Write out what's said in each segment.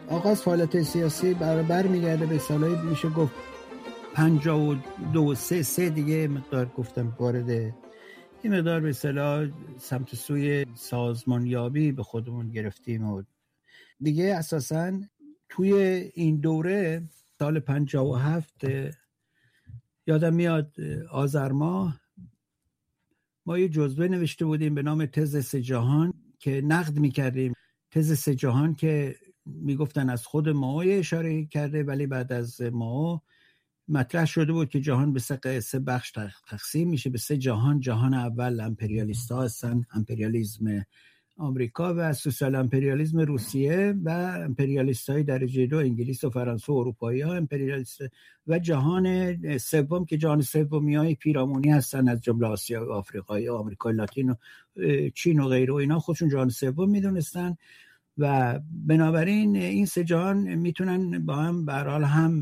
آغاز فعالیت سیاسی برمیگرده به سالهای میشه گفت 52 3 دیگه مقدار گفتم وارد این مقدار به اصطلاح سمت سوی سازمانیابی به خودمون گرفتیم و دیگه اساساً توی این دوره سال 57 یادم میاد آذر ماه ما یه جزوه نوشته بودیم به نام تز سه جهان که نقد میکردیم. تز سه جهان که میگفتن از خود مائو اشاره کرده، ولی بعد از مائو مطرح شده بود که جهان به سه بخش تقسیم میشه، به 3 جهان. جهان اول امپریالیست ها هستن، امپریالیسم آمریکا و سوسیال امپریالیسم روسیه و امپریالیست های درجه 2 انگلیس و فرانسه و اروپایی ها امپریالیست، و جهان سوم که جهان سومی های پیرامونی هستن از جمله آسیا و آفریقایی و آمریکای لاتین و چین و غیره و اینا خودشون جهان سوم میدونستن. و بنابراین این 3 جهان میتونن با هم به هر حال هم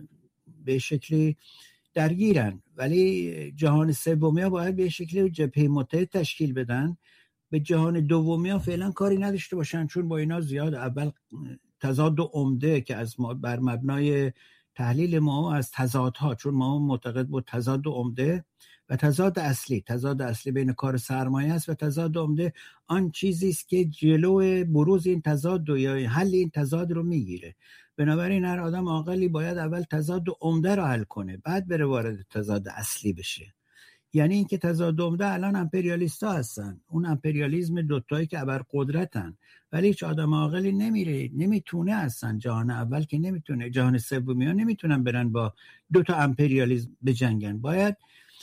به شکلی درگیرن، ولی جهان سومی ها باید به شکلی جبهه متحد تشکیل بدن، به جهان دومی ها فعلا کاری نداشته باشن، چون با اینا زیاد اول تضاد عمده که از ما بر مبنای تحلیل ما از تضادها، چون ما معتقد بود تضاد عمده و تضاد اصلی بین کار سرمایه است و تضاد عمده آن چیزی است که جلو بروز این تضاد یا حل این تضاد رو میگیره. بنابراین هر آدم عاقلی باید اول تضاد عمده رو حل کنه، بعد بره وارد تضاد اصلی بشه. یعنی اینکه تضاد عمده الان امپریالیستا هستن، اون امپریالیسم دوتایی که ابرقدرتن، ولی هیچ آدم عاقلی نمیتونه هستن. جهان اول که نمیتونه، جهان سومی ها نمیتونن برن با 2 امپریالیسم بجنگن، باید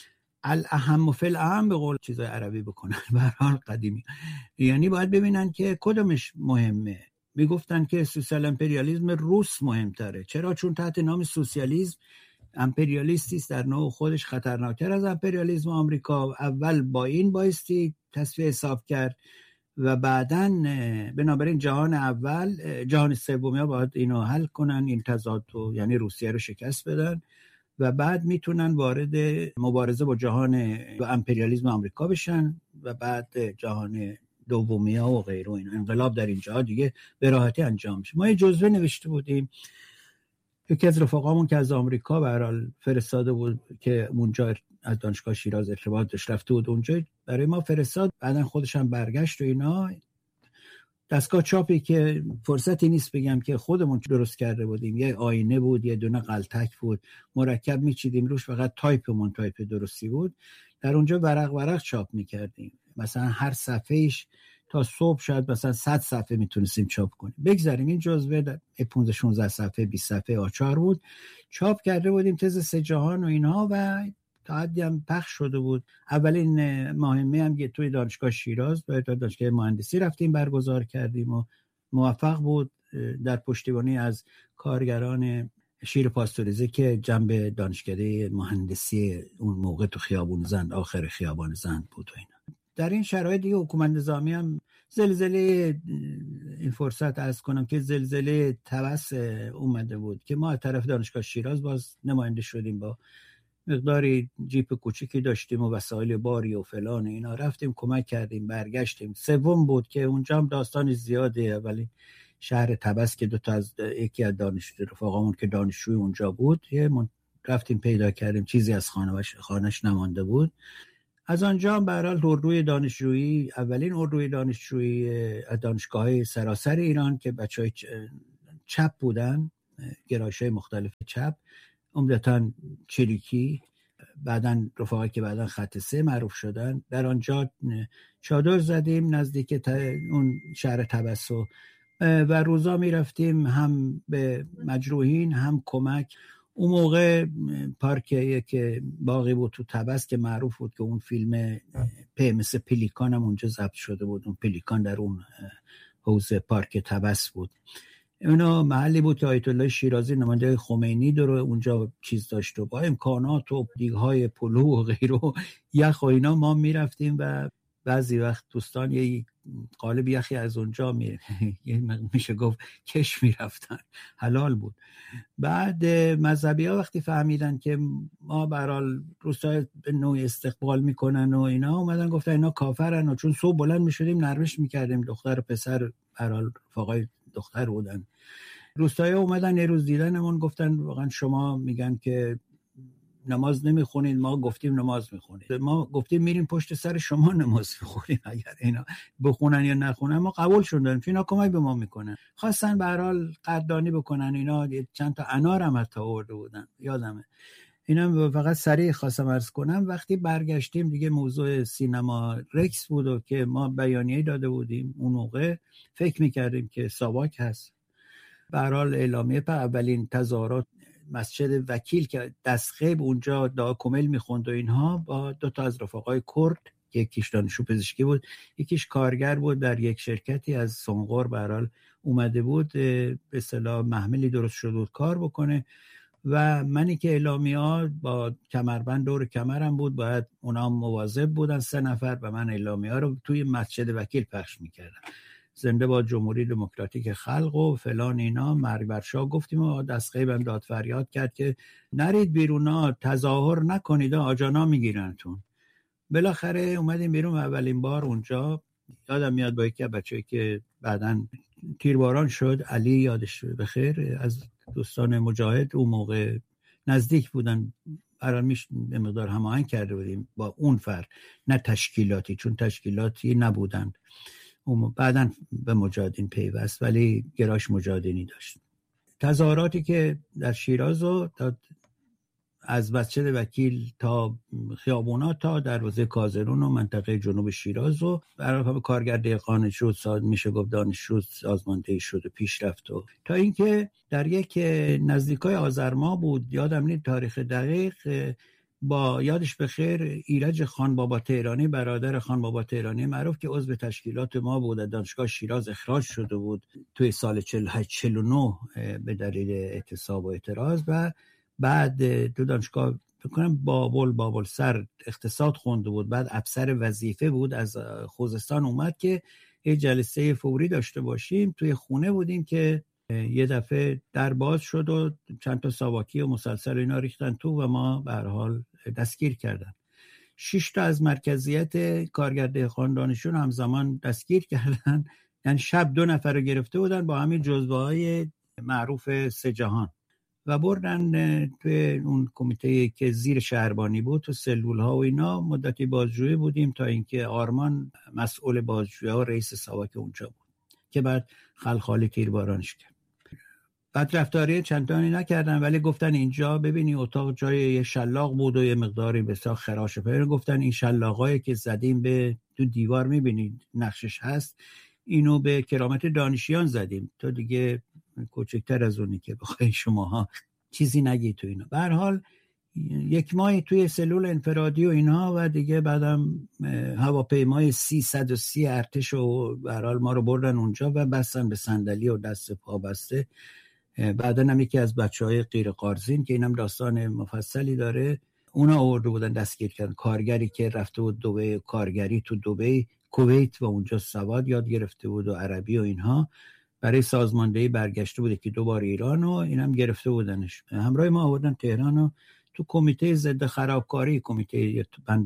الاهم فی الاهم به قول چیزای عربی بکنن به هر حال قدیمی، یعنی باید ببینن که کدومش مهمه. میگفتن که سوسیال امپریالیسم روس مهمتره. چرا؟ چون تحت نام سوسیالیسم امپریالیستی است در نوع خودش، خطرناکتر از امپریالیسم آمریکا. اول با این بایستی تصفیه حساب کرد و بعدن بنابراین جهان سومی ها باید اینو حل کنن، این تضاد رو، یعنی روسیه رو شکست بدن و بعد میتونن وارد مبارزه با جهان امپریالیسم آمریکا بشن و بعد جهان دومی ها و غیره. این انقلاب در اینجا دیگه به راحتی انجام میشه. ما یه جزوه نوشته بودیم، یکی از رفقامون که از آمریکا به هر حال فرستاده بود که اونجا از دانشگاه شیراز ارتباط داشت، رفته بود اونجا برای ما فرستاد، بعدن خودش هم برگشت و اینا. دستگاه چاپی که فرصتی نیست بگم که خودمون درست کرده بودیم، یه آینه بود، یه دونه قلتک بود، مرکب میچیدیم روش، فقط تایپ درستی بود. در اونجا ورق چاپ میکردیم، مثلا هر صفحهش تا صبح شاید مثلا 100 صفحه میتونستیم چاپ کنیم. بگذاریم این جزوه 15-16 صفحه 20 صفحه آچار بود، چاپ کرده بودیم تز 3 جهان و اینها و تا حدی هم پخش شده بود. اولین مهمه هم که توی دانشگاه شیراز و دانشگاه مهندسی رفتیم برگزار کردیم و موفق بود در پشتیبانی از کارگران شیر پاستوریزه که جنب دانشکده مهندسی اون موقع تو خیابان زند، آخر خیابان زند بود و اینا. در این شرایط دیگه حکومت نظامی هم زلزله، این فرصت عرض کنم که زلزله طبس اومده بود که ما از طرف دانشگاه شیراز باز نماینده شدیم، با مقداری جیپ کوچیکی داشتیم و وسایل باری و فلان اینا، رفتیم کمک کردیم برگشتیم. سوم بود که اونجا هم داستان زیاده، ولی شهر طبس که یکی از رفقامون که دانشجوی اونجا بود رفتیم پیدا کردیم، چیزی از خانه‌اش نمانده بود. از آنجا هم به هر حال اردوی دانشجویی، اولین اردوی دانشجویی از دانشگاه‌های سراسر ایران که بچهای چپ بودن، گرایش‌های مختلف چپ، عمدتاً چریکی، بعدن رفقایی که بعدن خط 3 معروف شدن، در آنجا چادر زدیم نزدیک اون شهر طبس و روزا می رفتیم هم به مجروحین هم کمک. اون موقع پارک یک باغی بود تو طبس که معروف بود که اون فیلم مثل پلیکان هم اونجا ضبط شده بود، اون پلیکان در اون حوض پارک طبس بود. اونا محلی بود که آیت الله شیرازی نماینده خمینی داره اونجا چیز داشت و با امکانات و دیگهای پلو و غیره و یخ و اینا ما میرفتیم و بعضی وقت دوستان یه قالب یخی از اونجا میشه گفت کش میرفتن، حلال بود. بعد مذهبی ها وقتی فهمیدن که ما برحال روستا به نوعی استقبال میکنن و اینا، اومدن گفتن اینا کافرن و چون صبح بلند میشدیم نرمش میکردیم، دختر و پسر برحال رفقای دختر بودن، روستایی اومدن یه روز دیدنمون، گفتن واقعا شما میگن که نماز نمیخونید، ما گفتیم نماز میخونید، ما گفتیم میریم پشت سر شما نماز میخونیم، اگر اینا بخونن یا نخونن ما قبول شدن، اینا کمک به ما میکنن. خواستن به هر حال قدردانی بکنن، اینا چند تا انار هم حتی آورده بودن یادمه. اینا فقط سریع خواستم عرض کنم. وقتی برگشتیم دیگه موضوع سینما رکس بود و که ما بیانیه داده بودیم، اون موقع فکر میکردیم که ساواک هست. به هر حال اعلامیه پر اولین تظاهرات مسجد وکیل که دستخیب اونجا دعا کمیل میخوند و اینها، با 2 تا از رفقای کرد، یکیش دانشجو پزشکی بود یکیش کارگر بود در یک شرکتی از سنغور، به هر حال اومده بود به اصطلاح محملی درست شده بود کار بکنه و منی که اعلامیه‌ها با کمربند دور کمرم بود، باید اونا مواظب بودن 3 نفر و من اعلامیه‌ها رو توی مسجد وکیل پخش میکردم. زنده با جمهوری دموکراتیک خلق و فلان اینا، مرگ بر شاه گفتیم و دستخیبم داد فریاد کرد که نرید بیرونا، تظاهر نکنید، آجانا میگیرنتون. بالاخره اومدیم بیرون. اولین بار اونجا یادم میاد با یکی از بچه‌ای که بعدن تیرباران شد، علی یادش بخیر، از دوستان مجاهد اون موقع نزدیک بودن، برای میش به مقدار هماهنگ کرده بودیم با اون فرد، نه تشکیلاتی، چون تشکیلاتی نبودن. بعدن به مجاهدین پیوست ولی گراش مجاهدینی داشت. تظاهراتی که در شیراز و از مسجد وکیل تا خیابونا تا دروازه کازرون و منطقه جنوب شیراز و برای کارگر دهقان شد، میشه گفت دانشجو سازماندهی شد و پیش رفت و تا اینکه در یک نزدیکای آذرما بود، یادم نیست تاریخ دقیق، با یادش بخیر ایرج خان بابا تهرانی، برادر خان بابا تهرانی معروف که عضو تشکیلات ما بود، دانشگاه شیراز اخراج شده بود توی سال 48-49 به دلیل اعتصاب و اعتراض و بعد تو دانشگاه بکنم بابل سر اقتصاد خونده بود، بعد افسر وظیفه بود، از خوزستان اومد که یه جلسه فوری داشته باشیم. توی خونه بودیم که یه دفعه در باز شد و چند تا ساواکی و مسلسل اینا ریختن تو و ما به هر حال دستگیر کردن. 6 تا از مرکزیت کارگر دهقان دانشجو همزمان دستگیر کردن، یعنی شب 2 نفر رو گرفته بودن با همین جزوه‌های معروف 3 جهان و بردن توی اون کمیته که زیر شهربانی بود تو سلول‌ها و اینا. مدتی بازجویی بودیم تا اینکه آرمان مسئول بازجویی و رئیس ساواک اونجا بود که بعد خلخالی تیربارانش کرد. بعد رفتاری چندانی نکردن ولی گفتن اینجا ببینی اتاق جای یه شلاق بود و یه مقداری بسیار خراش پیدا، گفتن این شلاقایی که زدیم به تو دیوار میبینید نقشش هست، اینو به کرامت دانشیان زدیم، تو دیگه کوچکتر از اونی که بخوای شماها چیزی نگی تو اینا. به هر حال 1 ماه توی سلول انفرادی و اینها و دیگه بعدم هواپیمای 330 ارتش و به هر حال ما رو بردن اونجا و بستن به صندلی و دست پا بسته. بعدن هم یکی از بچهای غیر قارزین که اینم داستان مفصلی داره، اونا آورده بودن دستگیر کردن، کارگری که رفته بود دبی، کارگری تو دبی، کویت و اونجا سواد یاد گرفته بود و عربی و اینها، برای سازماندهی برگشته بود که 2 بار ایران و اینم گرفته بودنش. همراه ما آوردن تهران و تو کمیته ضد خرابکاری، کمیته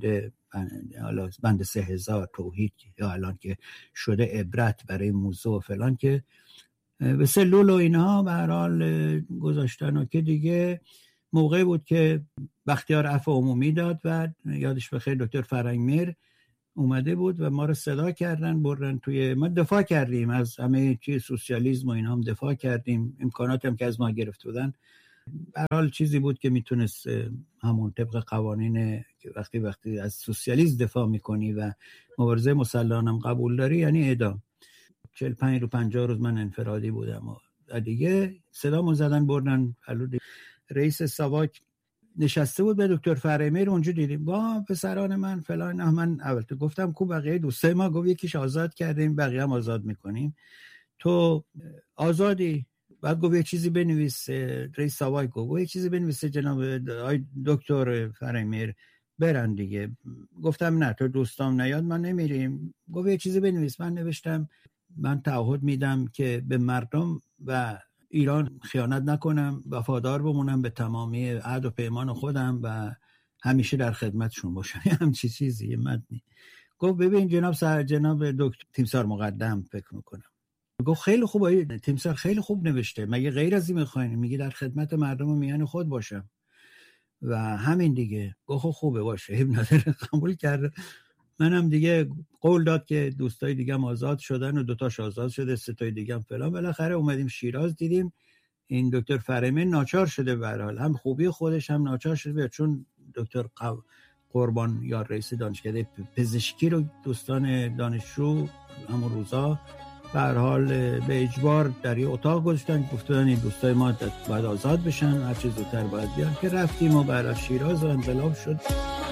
بند 3000 توحید یا الان که شده عبرت برای موضوع فلان، که به سلول و اینها به هر حال گذاشتن و که دیگه موقعی بود که بختیار عفو عمومی داد و یادش بخیر دکتر فرنگمیر اومده بود و ما رو صدا کردن بردن توی، ما دفاع کردیم از همه چیز سوسیالیسم و اینا هم دفاع کردیم، امکانات هم که از ما گرفته بودن. به هر حال چیزی بود که میتونست همون طبق قوانین که وقتی از سوسیالیسم دفاع میکنی و مبارزه مسلحانه هم قبول داری یعنی اعدام. 45 رو 50 روز من انفرادی بودم و دیگه صدامو زدن بردن. رئیس ساواک نشسته بود به دکتر فرمیر، اونجا دیدیم با پسران من فلان. من اول تو گفتم کو بقیه دوستای ما؟ گفت یکیش آزاد کردیم بقیه هم آزاد میکنیم، تو آزادی. بعد گفت یه چیزی بنویس. رئیس ساواک گفت یه چیزی بنویس جناب دکتر فرمیر برن دیگه. گفتم نه تو دوستام نیاد ما نمیریم. گفت یه چیزی بنویس. من نوشتم من تعهد میدم که به مردم و ایران خیانت نکنم، وفادار بمونم به تمامی عهد و پیمان خودم و همیشه در خدمتشون باشم. همچی چیزی متنی. گفت ببین جناب دکتر تیمسار مقدم فکر میکنم گفت خیلی خوب، تیمسار خیلی خوب نوشته، مگه غیر از این میخواین؟ میگه در خدمت مردم و میهن خود باشم و همین دیگه. گفت خوبه باشه، ابن نداره، قبول کرد. منم دیگه قول داد که دوستای دیگه هم آزاد شدن و 2 تاش آزاد شده، 3 تای دیگه هم فلان. بالاخره اومدیم شیراز، دیدیم این دکتر فرمی ناچار شده، به هر حال هم خوبی خودش هم ناچار شده، چون دکتر قربان یا رئیس دانشکده پزشکی رو دوستان دانشجو همون روزا به هر حال به اجبار در یه اتاق گذاشتن، گفتن این دوستای ما باید آزاد بشن، هر چه زودتر باید بیان، که رفتیم و برای شیراز و انقلاب شد.